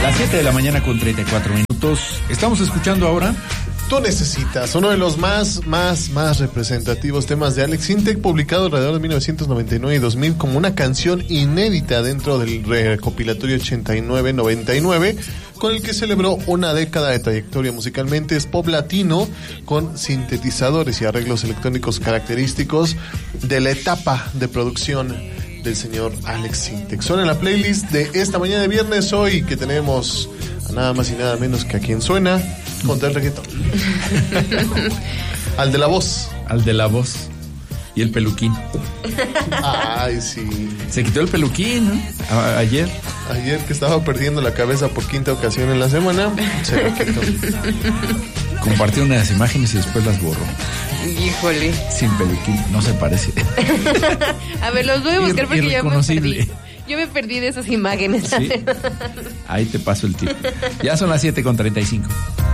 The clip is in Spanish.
Las 7 de la mañana con 34 minutos. Estamos escuchando ahora Tú necesitas, uno de los más representativos temas de Alex Sintek, publicado alrededor de 1999 y 2000 como una canción inédita dentro del recopilatorio 89-99, con el que celebró una década de trayectoria musicalmente. Es pop latino con sintetizadores y arreglos electrónicos característicos de la etapa de producción del señor Alex Sintek. Suena en la playlist de esta mañana de viernes, hoy que tenemos a nada más y nada menos que a quien suena contra el reggaetón. Al de la voz. Al de la voz. Y el peluquín. Ay, sí. Se quitó el peluquín, ¿no? Ayer. Ayer, que estaba perdiendo la cabeza por quinta ocasión en la semana, se lo quitó. Compartió unas imágenes y después las borró. Híjole. Sin peluquín, no se parece. A ver, los voy a buscar porque yo me perdí. Yo me perdí de esas imágenes. ¿Sí? Ahí te paso el tip. Ya son las 7:35.